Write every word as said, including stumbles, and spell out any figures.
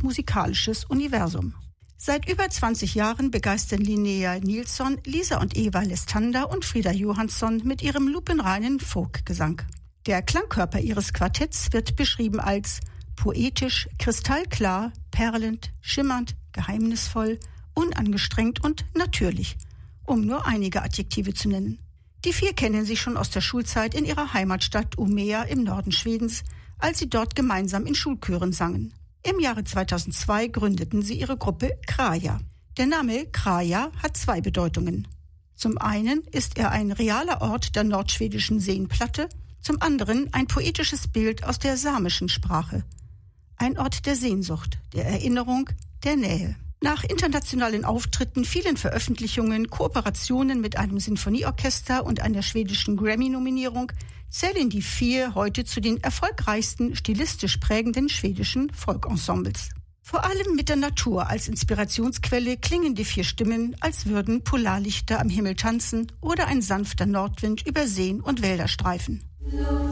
als musikalisches Universum. Seit über zwanzig Jahren begeistern Linnea Nilsson, Lisa und Eva Lestander und Frida Johansson mit ihrem lupenreinen Folkgesang. Der Klangkörper ihres Quartetts wird beschrieben als poetisch, kristallklar, perlend, schimmernd, geheimnisvoll, unangestrengt und natürlich, um nur einige Adjektive zu nennen. Die vier kennen sich schon aus der Schulzeit in ihrer Heimatstadt Umeå im Norden Schwedens, als sie dort gemeinsam in Schulchören sangen. Im Jahre zweitausendzwei gründeten sie ihre Gruppe Kraja. Der Name Kraja hat zwei Bedeutungen. Zum einen ist er ein realer Ort der nordschwedischen Seenplatte, zum anderen ein poetisches Bild aus der samischen Sprache. Ein Ort der Sehnsucht, der Erinnerung, der Nähe. Nach internationalen Auftritten, vielen Veröffentlichungen, Kooperationen mit einem Sinfonieorchester und einer schwedischen Grammy-Nominierung zählen die vier heute zu den erfolgreichsten, stilistisch prägenden schwedischen Folkensembles. Vor allem mit der Natur als Inspirationsquelle klingen die vier Stimmen, als würden Polarlichter am Himmel tanzen oder ein sanfter Nordwind über Seen und Wälder streifen.